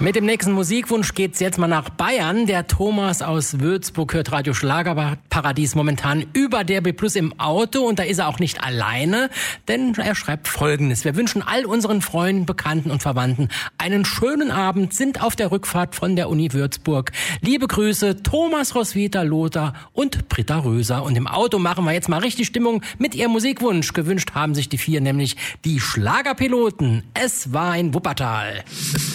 Mit dem nächsten Musikwunsch geht's jetzt mal nach Bayern. Der Thomas aus Würzburg hört Radio Schlagerparadies momentan über DRB Plus im Auto und da ist er auch nicht alleine, denn er schreibt Folgendes. Wir wünschen all unseren Freunden, Bekannten und Verwandten einen schönen Abend, sind auf der Rückfahrt von der Uni Würzburg. Liebe Grüße, Thomas Roswitha Lothar und Britta Röser. Und im Auto machen wir jetzt mal richtig Stimmung mit ihrem Musikwunsch. Gewünscht haben sich die 4, nämlich die Schlagerpiloten. Es war in Wuppertal.